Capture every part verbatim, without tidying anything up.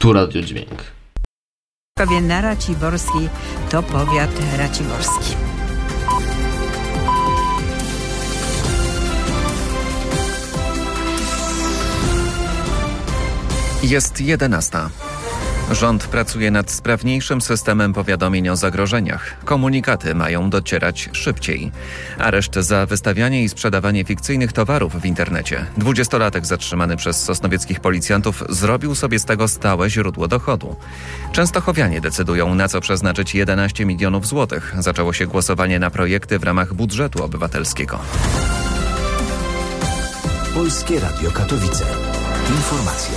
Tu Radio Dźwięk. Na Raciborskiej to powiat raciborski. Jest jedenasta. Rząd pracuje nad sprawniejszym systemem powiadomień o zagrożeniach. Komunikaty mają docierać szybciej. Areszt za wystawianie i sprzedawanie fikcyjnych towarów w internecie. Dwudziestolatek zatrzymany przez sosnowieckich policjantów zrobił sobie z tego stałe źródło dochodu. Częstochowianie decydują, na co przeznaczyć jedenaście milionów złotych. Zaczęło się głosowanie na projekty w ramach budżetu obywatelskiego. Polskie Radio Katowice. Informacje.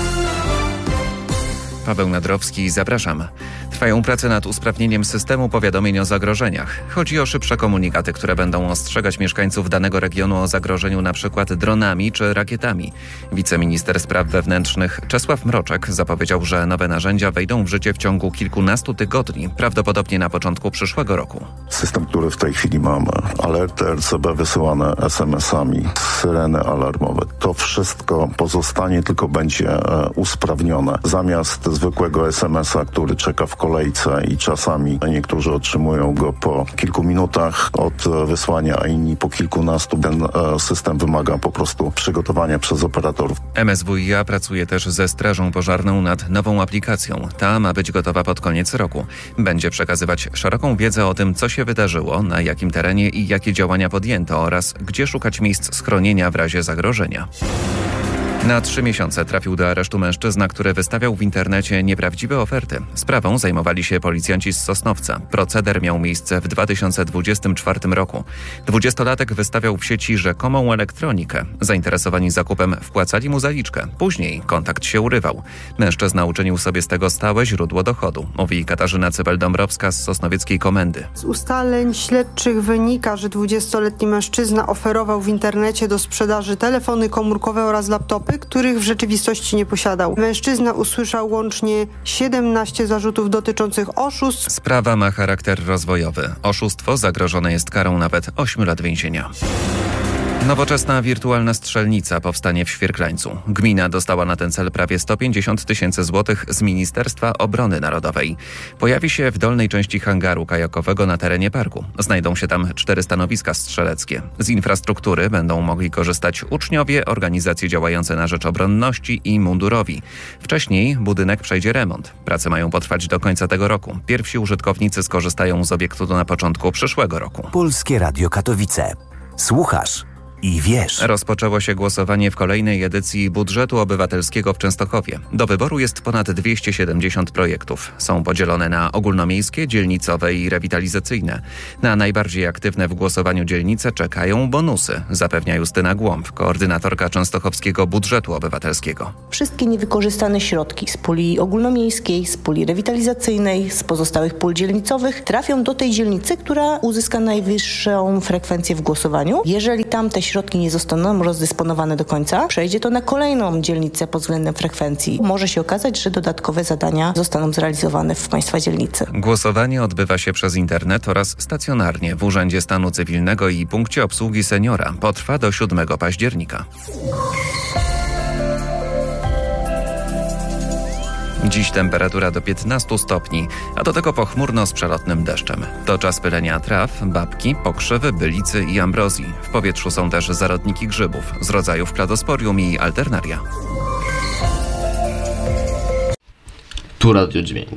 Paweł Nadrowski, zapraszam. Trwają prace nad usprawnieniem systemu powiadomień o zagrożeniach. Chodzi o szybsze komunikaty, które będą ostrzegać mieszkańców danego regionu o zagrożeniu np. dronami czy rakietami. Wiceminister Spraw Wewnętrznych Czesław Mroczek zapowiedział, że nowe narzędzia wejdą w życie w ciągu kilkunastu tygodni, prawdopodobnie na początku przyszłego roku. System, który w tej chwili mamy, alerty R C B wysyłane es em esami, syreny alarmowe, to wszystko pozostanie, tylko będzie e, usprawnione. Zamiast zwykłego es emesa, który czeka w kolejce i czasami niektórzy otrzymują go po kilku minutach od wysłania, a inni po kilkunastu. Ten e, system wymaga po prostu przygotowania przez operatorów. M S W i a pracuje też ze Strażą Pożarną nad nową aplikacją. Ta ma być gotowa pod koniec roku. Będzie przekazywać szeroką wiedzę o tym, co się wydarzyło, na jakim terenie i jakie działania podjęto oraz gdzie szukać miejsc schronienia w razie zagrożenia. Na trzy miesiące trafił do aresztu mężczyzna, który wystawiał w internecie nieprawdziwe oferty. Sprawą zajmowali się policjanci z Sosnowca. Proceder miał miejsce w dwa tysiące dwudziestym czwartym roku. Dwudziestolatek wystawiał w sieci rzekomą elektronikę. Zainteresowani zakupem wpłacali mu zaliczkę. Później kontakt się urywał. Mężczyzna uczynił sobie z tego stałe źródło dochodu, mówi Katarzyna Cybel-Dąbrowska z sosnowieckiej komendy. Z ustaleń śledczych wynika, że dwudziestoletni mężczyzna oferował w internecie do sprzedaży telefony komórkowe oraz laptopy, których w rzeczywistości nie posiadał. Mężczyzna usłyszał łącznie siedemnaście zarzutów dotyczących oszustw. Sprawa ma charakter rozwojowy. Oszustwo zagrożone jest karą nawet ośmiu lat więzienia. Nowoczesna wirtualna strzelnica powstanie w Świerklańcu. Gmina dostała na ten cel prawie sto pięćdziesiąt tysięcy złotych z Ministerstwa Obrony Narodowej. Pojawi się w dolnej części hangaru kajakowego na terenie parku. Znajdą się tam cztery stanowiska strzeleckie. Z infrastruktury będą mogli korzystać uczniowie, organizacje działające na rzecz obronności i mundurowi. Wcześniej budynek przejdzie remont. Prace mają potrwać do końca tego roku. Pierwsi użytkownicy skorzystają z obiektu na początku przyszłego roku. Polskie Radio Katowice. Słuchasz i wiesz. Rozpoczęło się głosowanie w kolejnej edycji budżetu obywatelskiego w Częstochowie. Do wyboru jest ponad dwieście siedemdziesiąt projektów. Są podzielone na ogólnomiejskie, dzielnicowe i rewitalizacyjne. Na najbardziej aktywne w głosowaniu dzielnice czekają bonusy, zapewnia Justyna Głąb, koordynatorka częstochowskiego budżetu obywatelskiego. Wszystkie niewykorzystane środki z puli ogólnomiejskiej, z puli rewitalizacyjnej, z pozostałych pól dzielnicowych trafią do tej dzielnicy, która uzyska najwyższą frekwencję w głosowaniu. Jeżeli tamte środki nie zostaną rozdysponowane do końca, przejdzie to na kolejną dzielnicę pod względem frekwencji. Może się okazać, że dodatkowe zadania zostaną zrealizowane w państwa dzielnicy. Głosowanie odbywa się przez internet oraz stacjonarnie w Urzędzie Stanu Cywilnego i punkcie obsługi seniora. Potrwa do siódmego października. Dziś temperatura do piętnastu stopni, a do tego pochmurno z przelotnym deszczem. To czas pylenia traw, babki, pokrzywy, bylicy i ambrozji. W powietrzu są też zarodniki grzybów z rodzajów kladosporium i alternaria. Tu Radio Dźwięk.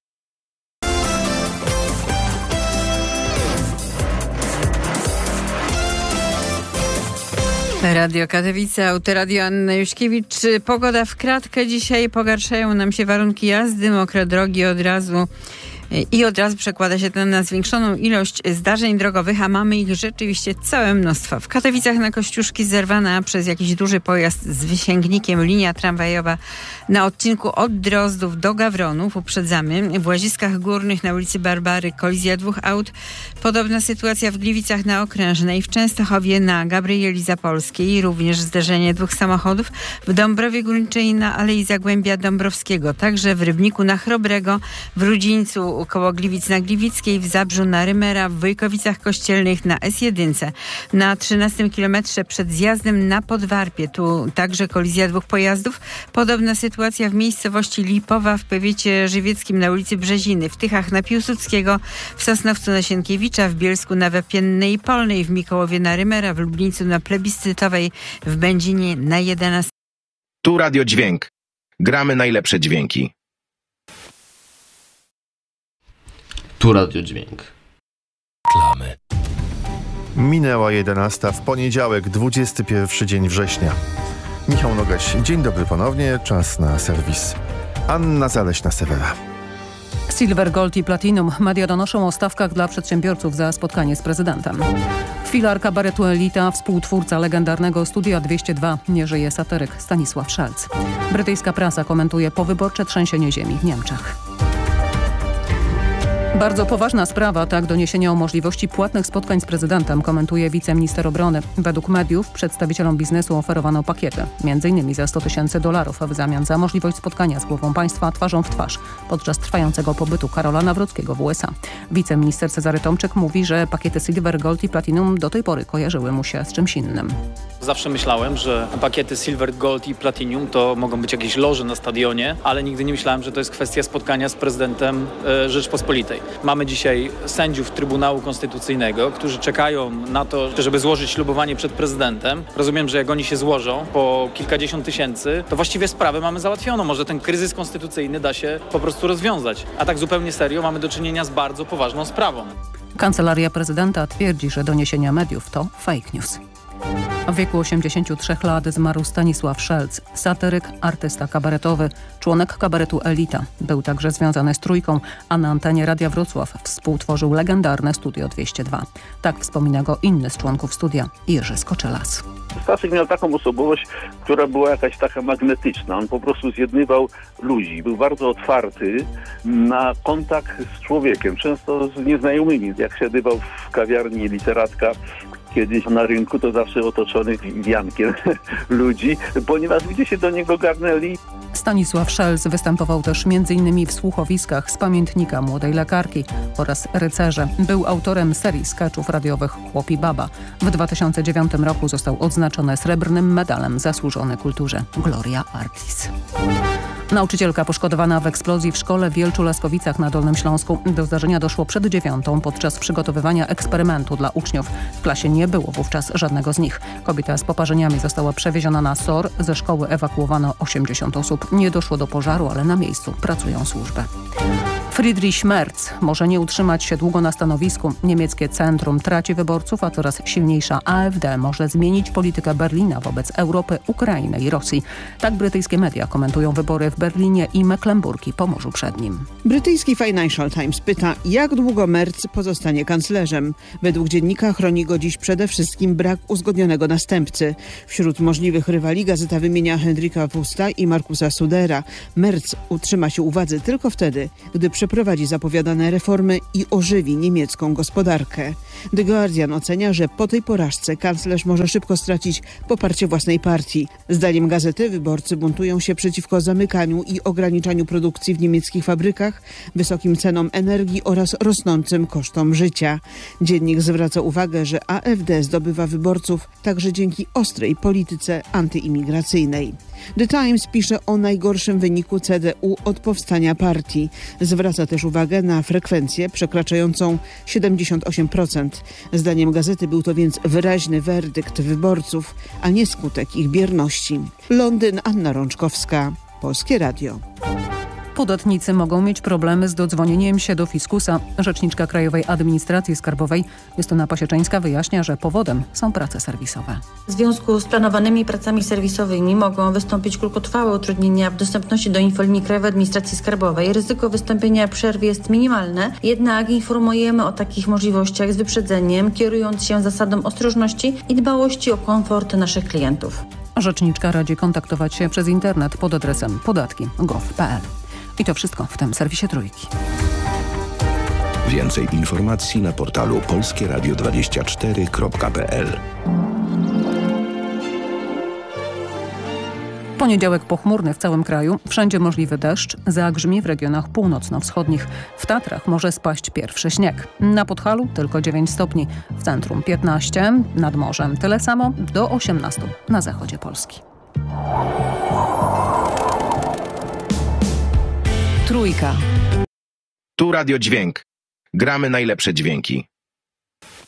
Radio Katowice, Autoradio Anna Juśkiewicz. Pogoda w kratkę dzisiaj, pogarszają nam się warunki jazdy, mokre drogi od razu i od razu przekłada się to na zwiększoną ilość zdarzeń drogowych, a mamy ich rzeczywiście całe mnóstwo. W Katowicach na Kościuszki zerwana przez jakiś duży pojazd z wysięgnikiem linia tramwajowa na odcinku od Drozdów do Gawronów. Uprzedzamy. W Łaziskach Górnych na ulicy Barbary kolizja dwóch aut. Podobna sytuacja w Gliwicach na Okrężnej, w Częstochowie na Gabrieli Zapolskiej. Również zderzenie dwóch samochodów. W Dąbrowie Górniczej na Alei Zagłębia Dąbrowskiego. Także w Rybniku na Chrobrego, w Rudzińcu Zabrzu koło Gliwic na Gliwickiej, w Zabrzu na Rymera, w Wojkowicach Kościelnych na S jeden, na trzynastym kilometrze przed zjazdem na Podwarpie. Tu także kolizja dwóch pojazdów. Podobna sytuacja w miejscowości Lipowa w powiecie żywieckim na ulicy Brzeziny, w Tychach na Piłsudskiego, w Sosnowcu na Sienkiewicza, w Bielsku na Wapiennej Polnej, w Mikołowie na Rymera, w Lublińcu na Plebiscytowej, w Będzinie na jedenastym. Tu Radio Dźwięk. Gramy najlepsze dźwięki. Tu Radio Dźwięk. Reklamy. Minęła jedenasta w poniedziałek, dwudziesty pierwszy dzień września. Michał Nogaś, dzień dobry ponownie, czas na serwis. Anna Zaleśna-Sewera. Silver, Gold i Platinum. Media donoszą o stawkach dla przedsiębiorców za spotkanie z prezydentem. Filar kabaretu Elita, współtwórca legendarnego Studia dwieście dwa, nie żyje satyryk Stanisław Szelc. Brytyjska prasa komentuje powyborcze trzęsienie ziemi w Niemczech. Bardzo poważna sprawa, tak doniesienia o możliwości płatnych spotkań z prezydentem, komentuje wiceminister obrony. Według mediów przedstawicielom biznesu oferowano pakiety, między innymi za sto tysięcy dolarów, w zamian za możliwość spotkania z głową państwa twarzą w twarz podczas trwającego pobytu Karola Nawrockiego w U S A. Wiceminister Cezary Tomczyk mówi, że pakiety Silver, Gold i Platinum do tej pory kojarzyły mu się z czymś innym. Zawsze myślałem, że pakiety Silver, Gold i Platinum to mogą być jakieś loże na stadionie, ale nigdy nie myślałem, że to jest kwestia spotkania z prezydentem e, Rzeczpospolitej. Mamy dzisiaj sędziów Trybunału Konstytucyjnego, którzy czekają na to, żeby złożyć ślubowanie przed prezydentem. Rozumiem, że jak oni się złożą po kilkadziesiąt tysięcy, to właściwie sprawę mamy załatwioną. Może ten kryzys konstytucyjny da się po prostu rozwiązać. A tak zupełnie serio mamy do czynienia z bardzo poważną sprawą. Kancelaria prezydenta twierdzi, że doniesienia mediów to fake news. W wieku osiemdziesięciu trzech lat zmarł Stanisław Szelc, satyryk, artysta kabaretowy, członek kabaretu Elita. Był także związany z Trójką, a na antenie Radia Wrocław współtworzył legendarne Studio dwieście dwa. Tak wspomina go inny z członków studia, Jerzy Skoczylas. Staszek miał taką osobowość, która była jakaś taka magnetyczna. On po prostu zjednywał ludzi. Był bardzo otwarty na kontakt z człowiekiem, często z nieznajomymi. Jak siadywał w kawiarni literatka kiedyś na rynku, to zawsze otoczony wiankiem ludzi, ponieważ ludzie się do niego garnęli. Stanisław Szelc występował też między innymi w słuchowiskach z pamiętnika młodej lekarki oraz Rycerze. Był autorem serii skeczów radiowych Chłop i Baba. W dwa tysiące dziewiątym roku został odznaczony srebrnym medalem zasłużony kulturze Gloria Artis. Nauczycielka poszkodowana w eksplozji w szkole w Wielczu-Laskowicach na Dolnym Śląsku. Do zdarzenia doszło przed dziewiątą podczas przygotowywania eksperymentu dla uczniów. W klasie nie było wówczas żadnego z nich. Kobieta z poparzeniami została przewieziona na S O R. Ze szkoły ewakuowano osiemdziesiąt osób. Nie doszło do pożaru, ale na miejscu pracują służby. Friedrich Merz może nie utrzymać się długo na stanowisku. Niemieckie centrum traci wyborców, a coraz silniejsza A F D może zmienić politykę Berlina wobec Europy, Ukrainy i Rosji. Tak brytyjskie media komentują wybory w Berlinie i Mecklenburgii po Morzu Przednim. Brytyjski Financial Times pyta, jak długo Merz pozostanie kanclerzem. Według dziennika chroni go dziś przede wszystkim brak uzgodnionego następcy. Wśród możliwych rywali gazeta wymienia Henryka Wusta i Markusa Sudera. Merz utrzyma się u władzy tylko wtedy, gdy przeprowadzi zapowiadane reformy i ożywi niemiecką gospodarkę. The Guardian ocenia, że po tej porażce kanclerz może szybko stracić poparcie własnej partii. Zdaniem gazety wyborcy buntują się przeciwko zamykaniu i ograniczaniu produkcji w niemieckich fabrykach, wysokim cenom energii oraz rosnącym kosztom życia. Dziennik zwraca uwagę, że A F D zdobywa wyborców także dzięki ostrej polityce antyimigracyjnej. The Times pisze o najgorszym wyniku C D U od powstania partii. Zwraca też uwagę na frekwencję przekraczającą siedemdziesiąt osiem procent. Zdaniem gazety był to więc wyraźny werdykt wyborców, a nie skutek ich bierności. Londyn, Anna Rączkowska, Polskie Radio. Podatnicy mogą mieć problemy z dodzwonieniem się do fiskusa. Rzeczniczka Krajowej Administracji Skarbowej Justyna Pasieczeńska wyjaśnia, że powodem są prace serwisowe. W związku z planowanymi pracami serwisowymi mogą wystąpić krótkotrwałe utrudnienia w dostępności do infolinii Krajowej Administracji Skarbowej. Ryzyko wystąpienia przerwy jest minimalne, jednak informujemy o takich możliwościach z wyprzedzeniem, kierując się zasadą ostrożności i dbałości o komfort naszych klientów. Rzeczniczka radzi kontaktować się przez internet pod adresem podatki kropka gov kropka p l. I to wszystko w tym serwisie Trójki. Więcej informacji na portalu polskie radio dwadzieścia cztery kropka p l. poniedziałek pochmurny w całym kraju. Wszędzie możliwy deszcz. Zagrzmi w regionach północno-wschodnich. W Tatrach może spaść pierwszy śnieg. Na Podhalu tylko dziewięć stopni. W centrum piętnaście. Nad morzem tyle samo. Do osiemnastu na zachodzie Polski. Trójka. Tu Radio Dźwięk. Gramy najlepsze dźwięki.